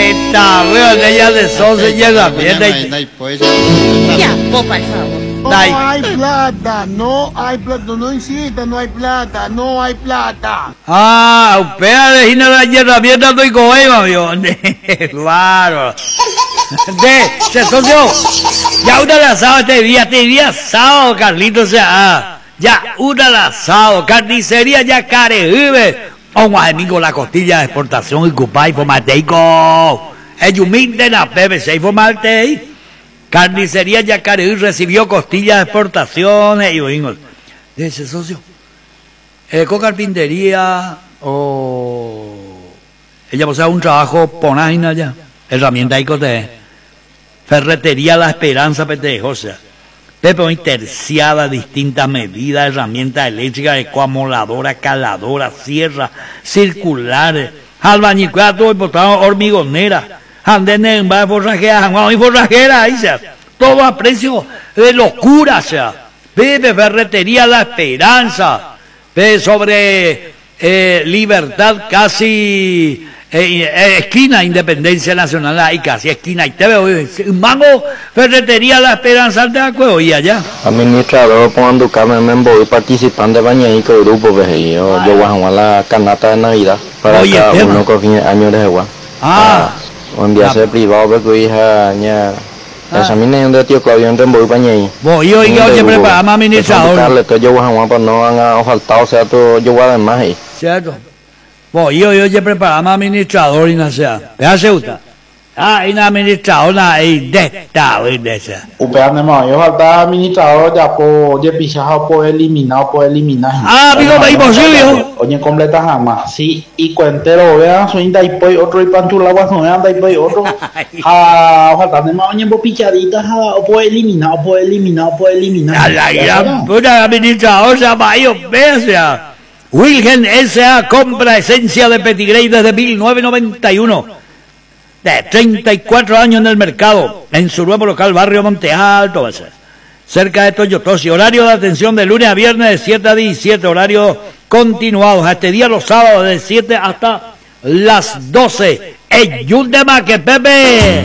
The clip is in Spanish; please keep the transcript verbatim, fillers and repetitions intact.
Está, weón, ella de socio y herramienta. Ya, vos, por favor. No hay plata, no hay plata, no insista, no hay plata, no hay plata. Ah, upea de gina la herramienta estoy con ella, weón. Claro. De, se socio. Ya una de asado este día, este día sábado, Carlito, o sea, ah, ya una de asado, carnicería ya care, vamos a domingo la costilla de exportación y cupay formateico. Eyumín de la P V C y formatei. Carnicería Yacareí recibió costillas de exportaciones y oímos. Dice socio, eh, con carpintería o ella posee un trabajo ponaina ya, herramienta y cote, ferretería La Esperanza Pete, o sea, Pepe terciada, distintas medidas, herramientas eléctricas, ecoamoladora, caladora, sierra, circulares, albañicuela, todo importado, hormigonera. Anden va forrajera, y forrajera, ahí sea, todo a precio de locura, sea. Pepe Ferretería La Esperanza, Pepe sobre eh, Libertad casi eh, eh, esquina Independencia Nacional, ahí casi esquina, y te veo, mango Ferretería La Esperanza, te acuerdo, y allá. Administrador, cuando Carmen me voy participando de bañaico de grupo, pues yo, yo voy a la canasta de Navidad para Oye, cada tema. uno con fin de año de agua. Ah. O enviarse ah. privado porque hija ña esa mina donde tío Claudio en Rembo y Pañey. Voy yo y yo ya preparamos administrador. Yo voy a jugar para no han faltado, o sea, tú yo voy a más ahí. Cierto. Voy yo yo ya preparamos administrador y no sea. Vea se gusta. Ah, y na administrador na ahí de estado y de esa. Upea no yo falta administrador ya po ya pisado por eliminar por eliminar. Ah, amigo, es imposible. Oye, completa jamás. Sí, y cuentero, vean, soy de ahí otro y panchula guaso, vean de ahí otro. Ah, falta de más oye por pichaditas, o por eliminar, o por eliminar, o por eliminar. A la gran puta administrador se va yo, vea. Wilhelm S A compra esencia de Petigrey desde mil novecientos noventa y uno. De treinta y cuatro años en el mercado, en su nuevo local, barrio Monte Alto, cerca de Toyotosi. Horario de atención de lunes a viernes de siete a diecisiete, horario continuado. A este día los sábados de siete hasta las doce. ¡Ey, un tema que Pepe!